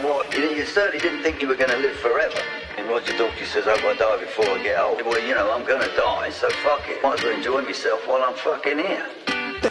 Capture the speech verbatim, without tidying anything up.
what? You, you certainly didn't think you were going to live forever. And Roger Daltrey says I've got to die before I get old. Well, you know, I'm going to die, so fuck it. Might as well enjoy myself while I'm fucking here.